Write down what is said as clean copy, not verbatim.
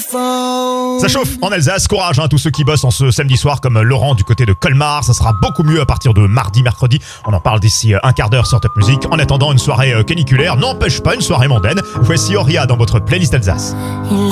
Ça chauffe en Alsace, courage tous ceux qui bossent en ce samedi soir comme Laurent du côté de Colmar. Ça sera beaucoup mieux à partir de mardi, mercredi. On en parle d'ici un quart d'heure sur Top Music. En attendant, une soirée caniculaire n'empêche pas une soirée mondaine. Voici Auria dans votre playlist Alsace.